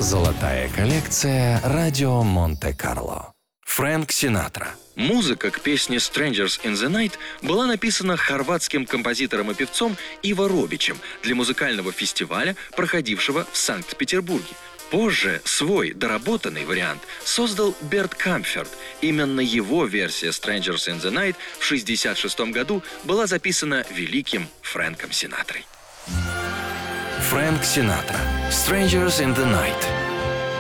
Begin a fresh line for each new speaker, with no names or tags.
Золотая коллекция «Радио Монте-Карло». Фрэнк Синатра.
Музыка к песне «Strangers in the Night» была написана хорватским композитором и певцом Иво Робичем для музыкального фестиваля, проходившего в Санкт-Петербурге. Позже свой доработанный вариант создал Берт Камферт. Именно его версия «Strangers in the Night» в 1966 году была записана великим Фрэнком Синатрой.
Фрэнк Синатра. «Strangers in the Night».